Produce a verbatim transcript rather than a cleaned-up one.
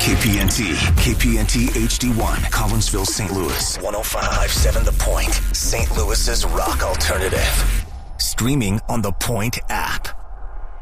K P N T, K P N T H D one, Collinsville, Saint Louis. one oh five point seven The Point, Saint Louis's rock alternative. Streaming on the Point app.